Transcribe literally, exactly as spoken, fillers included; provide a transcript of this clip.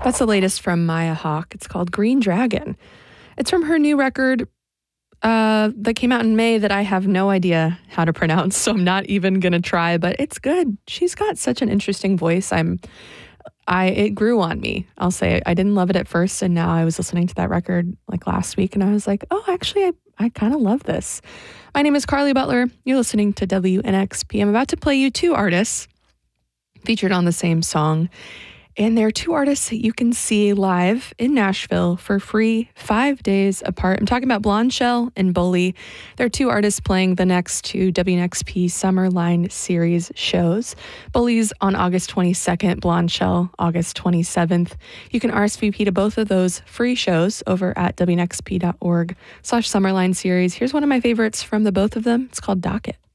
That's the latest from Maya Hawke. It's called Green Dragon. It's from her new record uh, that came out in May that I have no idea how to pronounce, so I'm not even going to try, but it's good. She's got such an interesting voice. I'm, I, it grew on me. I'll say I didn't love it at first, and now I was listening to that record like last week, and I was like, oh, actually, I, I kind of love this. My name is Carly Butler. You're listening to W N X P. I'm about to play you two artists featured on the same song. And they're two artists that you can see live in Nashville for free five days apart. I'm talking about Blondshell and Bully. They're two artists playing the next two W N X P Summerline Series shows. Bully's on August twenty-second, Blondshell August twenty-seventh. You can R S V P to both of those free shows over at W N X P dot org slash Summerline Series. Here's one of my favorites from the both of them. It's called Docket.